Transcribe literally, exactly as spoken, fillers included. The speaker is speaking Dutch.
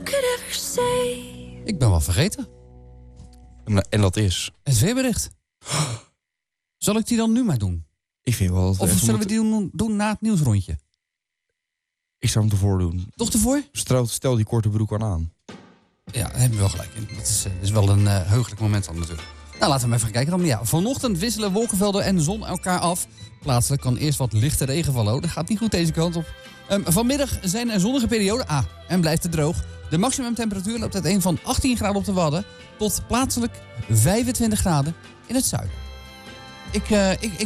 Ik ben wel vergeten. En, en dat is? Het weerbericht. Zal ik die dan nu maar doen? Ik vind wel... Dat of zullen moeten... we die doen, doen na het nieuwsrondje? Ik zou hem ervoor doen. Toch ervoor? Stel, stel die korte broek aan aan. Ja, daar heb je wel gelijk in. Dat is, uh, is wel een uh, heugelijk moment dan natuurlijk. Nou, laten we maar even kijken dan. Ja, vanochtend wisselen wolkenvelden en zon elkaar af. Plaatselijk kan eerst wat lichte regen vallen. Oh, dat gaat niet goed deze kant op. Um, vanmiddag zijn er zonnige perioden. Ah, en blijft het droog. De maximumtemperatuur loopt uiteen van achttien graden op de Wadden tot plaatselijk vijfentwintig graden in het zuiden. Ik, uh, ik, ik